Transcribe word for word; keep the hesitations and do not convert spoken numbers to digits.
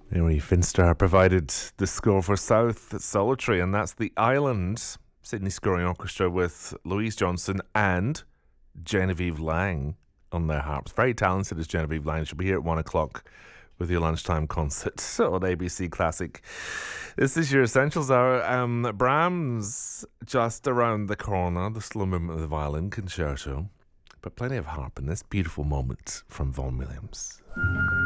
Mary Finster provided the score for South Solitary, and that's The Island. Sydney Scoring Orchestra with Louise Johnson and Genevieve Lang on their harps. Very talented as Genevieve Lang. She'll be here at one o'clock with your lunchtime concert on A B C Classic. This is your Essentials Hour. Um, Brahms just around the corner, the slow movement of the violin concerto, but plenty of harp in this beautiful moment from Vaughan Williams.